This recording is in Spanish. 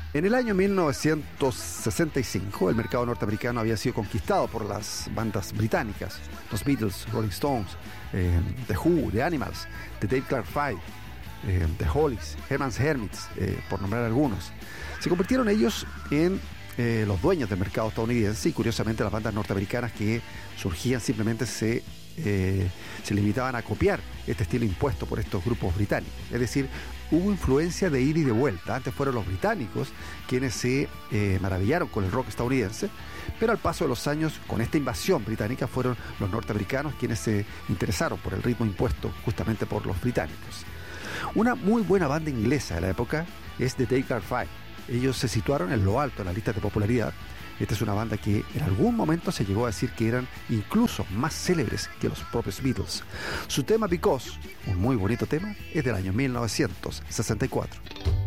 En el año 1965, el mercado norteamericano había sido conquistado por las bandas británicas, los Beatles, Rolling Stones, The Who, The Animals, The Dave Clark Five, The Hollies, Herman's Hermits, por nombrar algunos. Se convirtieron ellos en los dueños del mercado estadounidense, y curiosamente las bandas norteamericanas que surgían simplemente se limitaban a copiar este estilo impuesto por estos grupos británicos. Es decir, hubo influencia de ida y de vuelta. Antes fueron los británicos quienes se maravillaron con el rock estadounidense, pero al paso de los años, con esta invasión británica, fueron los norteamericanos quienes se interesaron por el ritmo impuesto justamente por los británicos. Una muy buena banda inglesa de la época es The Dave Clark Five. Ellos se situaron en lo alto de la lista de popularidad. Esta es una banda que en algún momento se llegó a decir que eran incluso más célebres que los propios Beatles. Su tema Because, un muy bonito tema, es del año 1964.